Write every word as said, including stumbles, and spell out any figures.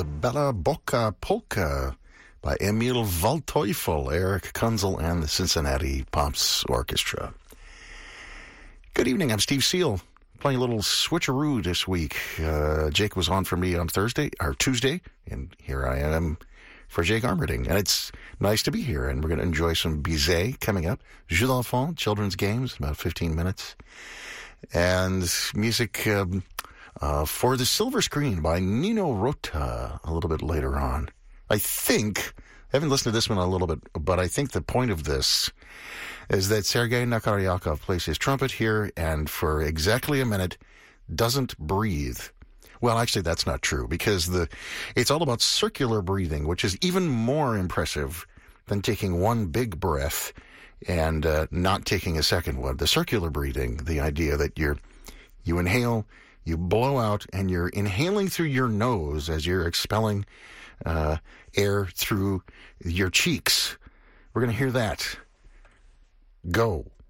the Bella Bocca Polka by Emil Waldteufel, Eric Kunzel, and the Cincinnati Pops Orchestra. Good evening, I'm Steve Seal, playing a little switcheroo this week. Uh, Jake was on for me on Thursday, or Tuesday, and here I am for Jake Armerding. And it's nice to be here, and we're going to enjoy some Bizet coming up. Jeux d'enfants, children's games, about fifteen minutes. And music um, uh, for the Silver Screen by Nino Rota a little bit later on. I think, I haven't listened to this one a little bit, but I think the point of this is that Sergei Nakaryakov plays his trumpet here and for exactly a minute doesn't breathe. Well, actually, that's not true because the it's all about circular breathing, which is even more impressive than taking one big breath and uh, not taking a second one. The circular breathing, the idea that you're you inhale, you blow out, and you're inhaling through your nose as you're expelling uh, air through your cheeks. We're going to hear that. Go.